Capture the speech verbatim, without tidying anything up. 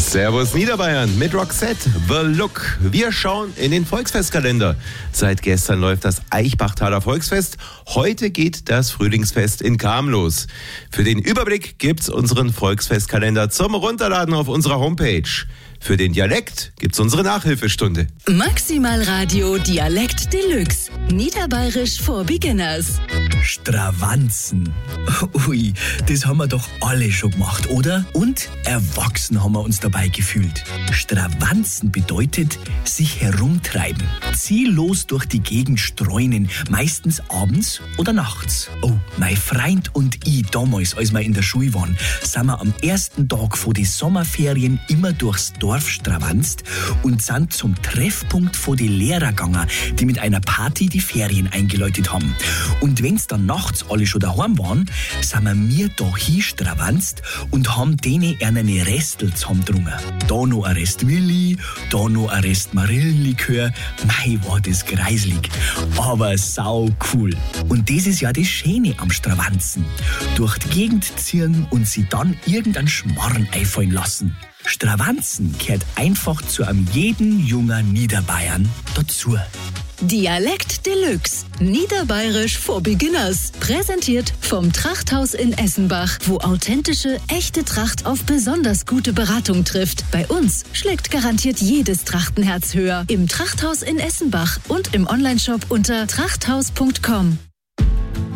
Servus Niederbayern mit Roxette, The Look. Wir schauen in den Volksfestkalender. Seit gestern läuft das Eichbachtaler Volksfest. Heute geht das Frühlingsfest in Cham los. Für den Überblick gibt's unseren Volksfestkalender zum Runterladen auf unserer Homepage. Für den Dialekt gibt's unsere Nachhilfestunde. Maximal Radio Dialekt Deluxe. Niederbayerisch for Beginners. Stravanzen. Ui, das haben wir doch alle schon gemacht, oder? Und erwachsen haben wir uns dabei gefühlt. Stravanzen bedeutet sich herumtreiben. Ziellos durch die Gegend streunen, meistens abends oder nachts. Oh, mein Freund und ich damals, als wir in der Schule waren, sind wir am ersten Tag vor den Sommerferien immer durchs Dorf stravanzt und sind zum Treffpunkt vor die Lehrer gegangen, die mit einer Party die Ferien eingeläutet haben. Und wenn's dann nachts alle schon daheim waren, sind wir mir da hinstravanzt und haben denen eine Restel zusammendrungen. Da noch ein Rest Willi, da noch ein Rest Marillenlikör. Mei, war das greislig, aber sau cool. Und das ist ja das Schöne am Stravanzen. Durch die Gegend ziehen und sie dann irgendeinen Schmarrn einfallen lassen. Stravanzen gehört einfach zu einem jeden jungen Niederbayern dazu. Dialekt Deluxe. Niederbayerisch for Beginners. Präsentiert vom Trachthaus in Essenbach, wo authentische, echte Tracht auf besonders gute Beratung trifft. Bei uns schlägt garantiert jedes Trachtenherz höher. Im Trachthaus in Essenbach und im Onlineshop unter trachthaus punkt com.